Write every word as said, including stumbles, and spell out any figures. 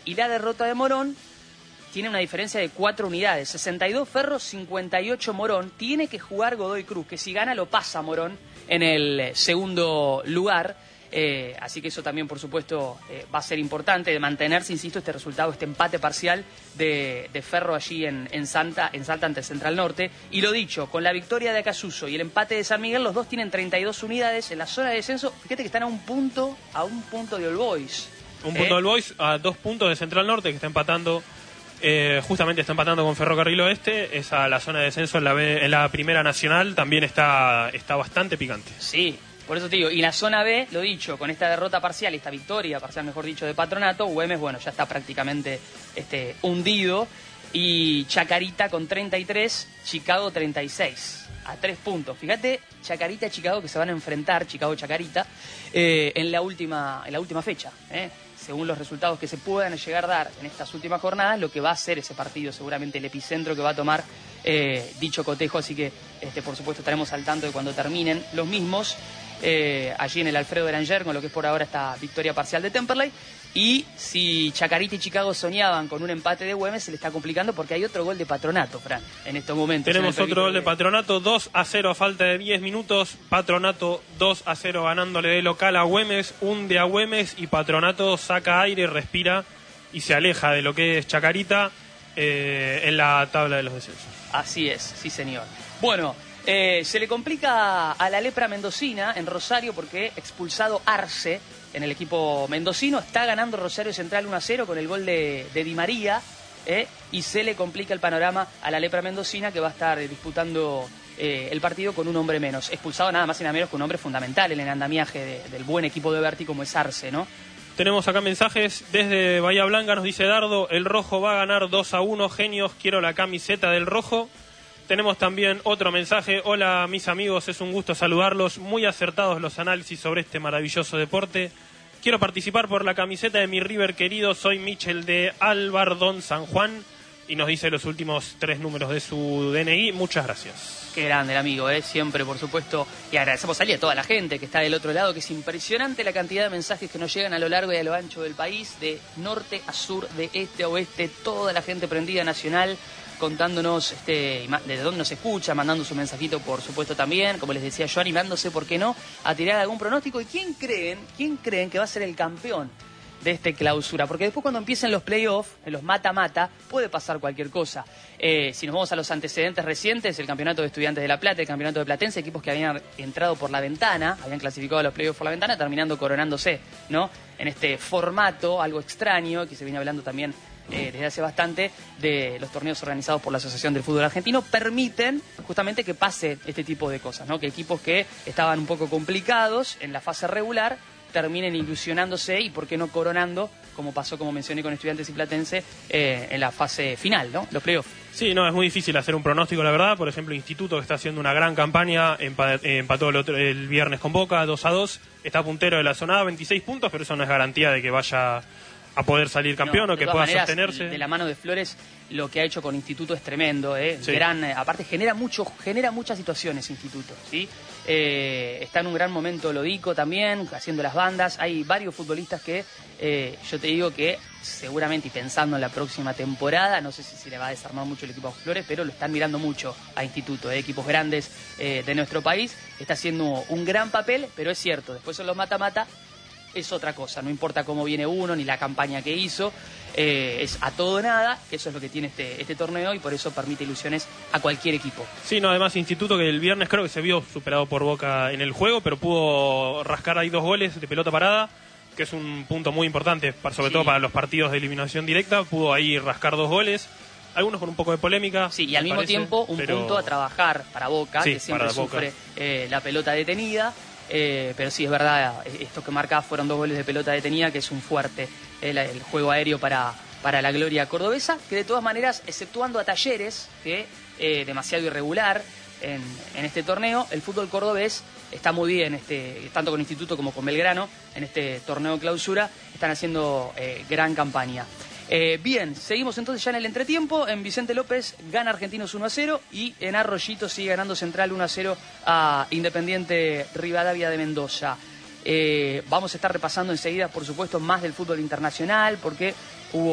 y la derrota de Morón tiene una diferencia de cuatro unidades. sesenta y dos Ferro, cincuenta y ocho Morón. Tiene que jugar Godoy Cruz, que si gana lo pasa Morón en el segundo lugar. Eh, así que eso también, por supuesto, eh, va a ser importante de mantenerse, insisto, este resultado, este empate parcial de, de Ferro allí en, en, Santa, en Salta ante Central Norte. Y lo dicho, con la victoria de Acasuso y el empate de San Miguel, los dos tienen treinta y dos unidades en la zona de descenso. Fíjate que están a un punto, a un punto de All Boys. Un punto ¿Eh? de All Boys, a dos puntos de Central Norte, que está empatando, eh, justamente está empatando con Ferrocarril Oeste. Esa, la zona de descenso en la, B, en la Primera Nacional también está, está bastante picante. Sí. Por eso te digo, y la zona B, lo dicho, con esta derrota parcial, esta victoria parcial, mejor dicho, de Patronato, Güemes, bueno, ya está prácticamente este, hundido, y Chacarita con treinta y tres, Chicago treinta y seis, a tres puntos. Fíjate, Chacarita y Chicago que se van a enfrentar, Chicago-Chacarita, eh, en la última en la última fecha, eh. Según los resultados que se puedan llegar a dar en estas últimas jornadas, lo que va a ser ese partido, seguramente el epicentro que va a tomar eh, dicho cotejo, así que este, por supuesto estaremos al tanto de cuando terminen los mismos, eh, allí en el Alfredo Beranger, con lo que es por ahora esta victoria parcial de Temperley. Y si Chacarita y Chicago soñaban con un empate de Güemes, se le está complicando porque hay otro gol de Patronato, Fran, en estos momentos. Tenemos otro gol de Patronato, dos a cero a falta de diez minutos. Patronato dos a cero ganándole de local a Güemes, hunde a Güemes y Patronato saca aire, respira y se aleja de lo que es Chacarita eh, en la tabla de los descensos. Así es, sí señor. Bueno, eh, se le complica a la lepra mendocina en Rosario porque expulsado Arce en el equipo mendocino. Está ganando Rosario Central uno a cero con el gol de, de Di María, eh, y se le complica el panorama a la lepra mendocina, que va a estar disputando eh, el partido con un hombre menos. Expulsado nada más y nada menos que un hombre fundamental en el andamiaje de, del buen equipo de Berti como es Arce, ¿no? Tenemos acá mensajes desde Bahía Blanca, nos dice Dardo, el rojo va a ganar dos a uno, genios, quiero la camiseta del rojo. Tenemos también otro mensaje, hola mis amigos, es un gusto saludarlos, muy acertados los análisis sobre este maravilloso deporte. Quiero participar por la camiseta de mi River querido, soy Michel de Albardón, San Juan, y nos dice los últimos tres números de su D N I, muchas gracias. Qué grande el amigo, ¿eh? Siempre, por supuesto, y agradecemos a él y a toda la gente que está del otro lado, que es impresionante la cantidad de mensajes que nos llegan a lo largo y a lo ancho del país, de norte a sur, de este a oeste, toda la gente prendida nacional, contándonos este, de dónde nos escucha, mandando su mensajito, por supuesto, también, como les decía yo, animándose, ¿por qué no?, a tirar algún pronóstico. ¿Y quién creen, quién creen que va a ser el campeón de este clausura? Porque después, cuando empiecen los playoffs, en los mata-mata, puede pasar cualquier cosa. Eh, si nos vamos a los antecedentes recientes, el campeonato de Estudiantes de La Plata, el campeonato de Platense, equipos que habían entrado por la ventana, habían clasificado a los playoffs por la ventana, terminando coronándose, ¿no?, en este formato algo extraño que se viene hablando también Eh, desde hace bastante, de los torneos organizados por la Asociación del Fútbol Argentino, permiten justamente que pase este tipo de cosas, ¿no? Que equipos que estaban un poco complicados en la fase regular terminen ilusionándose y, por qué no, coronando, como pasó, como mencioné, con Estudiantes y Platense eh, en la fase final, ¿no?, los playoffs. Sí, no, es muy difícil hacer un pronóstico, la verdad. Por ejemplo, Instituto, que está haciendo una gran campaña, empa empató el, otro, el viernes con Boca, dos a dos, está puntero de la zona A, veintiséis puntos, pero eso no es garantía de que vaya a poder salir campeón, no, o que pueda maneras, sostenerse. De la mano de Flores, lo que ha hecho con Instituto es tremendo, ¿eh? Sí. Gran, aparte genera mucho, genera muchas situaciones Instituto, ¿sí? Eh, está en un gran momento Lodico también, haciendo las bandas. Hay varios futbolistas que eh, yo te digo que seguramente, y pensando en la próxima temporada, no sé si se le va a desarmar mucho el equipo a Flores, pero lo están mirando mucho a Instituto, ¿eh? Equipos grandes eh, de nuestro país. Está haciendo un gran papel, pero es cierto, después son los mata-mata, es otra cosa, no importa cómo viene uno ni la campaña que hizo, eh, es a todo o nada, que eso es lo que tiene este, este torneo, y por eso permite ilusiones a cualquier equipo. Sí, no, además Instituto, que el viernes creo que se vio superado por Boca en el juego, pero pudo rascar ahí dos goles de pelota parada, que es un punto muy importante, sobre sí. todo para los partidos de eliminación directa. Pudo ahí rascar dos goles, algunos con un poco de polémica. Sí, y al mismo parece, tiempo un pero... punto a trabajar para Boca, sí, que siempre para sufre Boca. Eh, la pelota detenida. Eh, pero sí, es verdad, esto que marca fueron dos goles de pelota detenida, que es un fuerte el, el juego aéreo para, para la gloria cordobesa, que de todas maneras, exceptuando a Talleres, que eh, demasiado irregular en, en este torneo, el fútbol cordobés está muy bien, este, tanto con Instituto como con Belgrano, en este torneo clausura, están haciendo eh, gran campaña. Eh, bien, seguimos entonces ya en el entretiempo. En Vicente López gana Argentinos uno a cero y en Arroyito sigue ganando Central uno a cero a Independiente Rivadavia de Mendoza. Eh, vamos a estar repasando enseguida, por supuesto, más del fútbol internacional, porque hubo